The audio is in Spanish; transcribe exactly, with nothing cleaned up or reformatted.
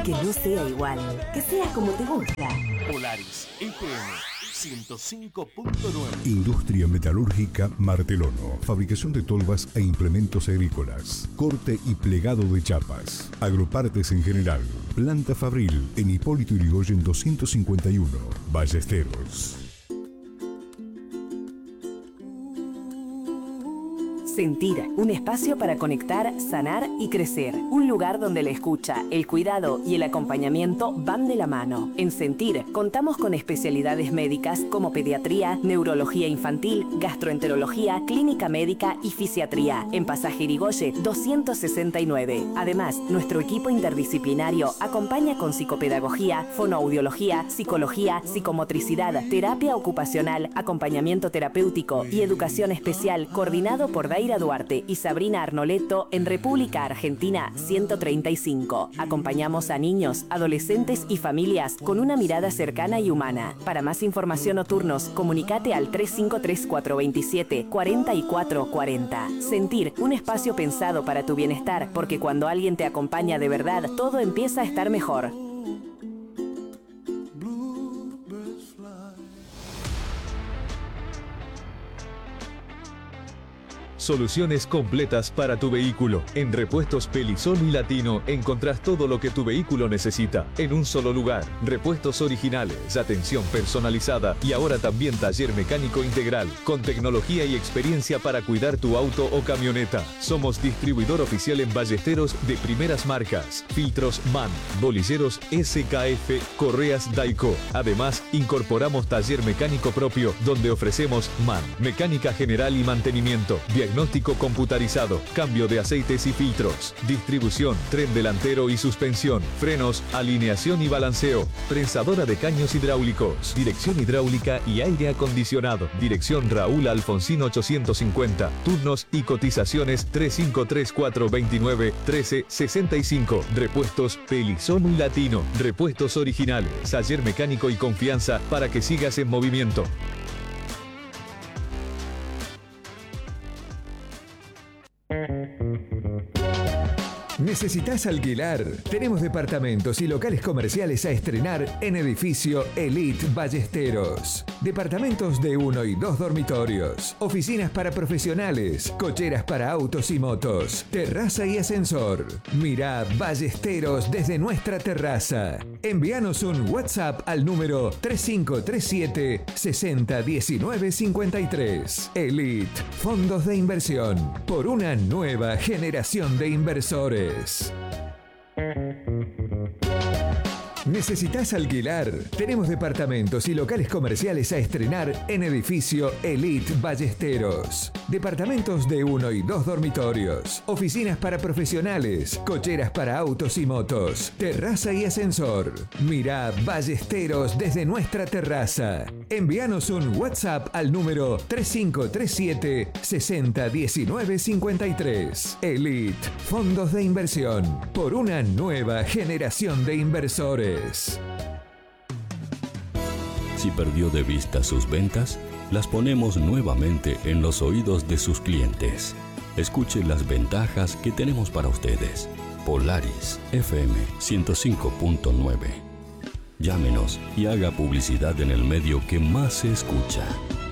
Que no sea igual, que sea como te gusta. Polaris F M ciento cinco punto nueve. Industria Metalúrgica Martelono. Fabricación de tolvas e implementos agrícolas. Corte y plegado de chapas. Agropartes en general. Planta Fabril en Hipólito Yrigoyen doscientos cincuenta y uno. Ballesteros. Sentir, un espacio para conectar, sanar y crecer. Un lugar donde la escucha, el cuidado y el acompañamiento van de la mano. En Sentir, contamos con especialidades médicas como pediatría, neurología infantil, gastroenterología, clínica médica y fisiatría. En Pasaje Irigoyen doscientos sesenta y nueve. Además, nuestro equipo interdisciplinario acompaña con psicopedagogía, fonoaudiología, psicología, psicomotricidad, terapia ocupacional, acompañamiento terapéutico y educación especial, coordinado por Daira Duarte y Sabrina Arnoletto en República Argentina ciento treinta y cinco. Acompañamos a niños, adolescentes y familias con una mirada cercana y humana. Para más información o turnos, comunicate al tres cinco tres cuatro dos siete cuatro cuatro cuatro cero. Sentir, un espacio pensado para tu bienestar, porque cuando alguien te acompaña de verdad, todo empieza a estar mejor. Soluciones completas para tu vehículo. En Repuestos Pelizón y Latino encontrás todo lo que tu vehículo necesita en un solo lugar. Repuestos originales, atención personalizada y ahora también taller mecánico integral con tecnología y experiencia para cuidar tu auto o camioneta. Somos distribuidor oficial en ballesteros de primeras marcas, filtros M A N, bolilleros S K F, correas Daico. Además, incorporamos taller mecánico propio donde ofrecemos M A N, mecánica general y mantenimiento, diagnóstico computarizado, cambio de aceites y filtros, distribución, tren delantero y suspensión, frenos, alineación y balanceo, prensadora de caños hidráulicos, dirección hidráulica y aire acondicionado. Dirección Raúl Alfonsín ochocientos cincuenta, turnos y cotizaciones tres cinco tres cuatro dos nueve uno tres seis cinco. Repuestos Pelizón y Latino, repuestos originales, taller mecánico y confianza para que sigas en movimiento. ¿Necesitas alquilar? Tenemos departamentos y locales comerciales a estrenar en edificio Elite Ballesteros. Departamentos de uno y dos dormitorios, oficinas para profesionales, cocheras para autos y motos, terraza y ascensor. Mirá Ballesteros desde nuestra terraza. Envíanos un WhatsApp al número tres cinco tres siete seis cero uno nueve cinco tres. Elite, fondos de inversión por una nueva generación de inversores. ¿Necesitas alquilar? Tenemos departamentos y locales comerciales a estrenar en edificio Elite Ballesteros. Departamentos de uno y dos dormitorios, oficinas para profesionales, cocheras para autos y motos, terraza y ascensor. Mirá Ballesteros desde nuestra terraza. Envíanos un WhatsApp al número tres cinco tres siete seis cero uno nueve cinco tres. Elite, fondos de inversión por una nueva generación de inversores. Si perdió de vista sus ventas, las ponemos nuevamente en los oídos de sus clientes. Escuche las ventajas que tenemos para ustedes. Polaris F M ciento cinco punto nueve. Llámenos y haga publicidad en el medio que más se escucha.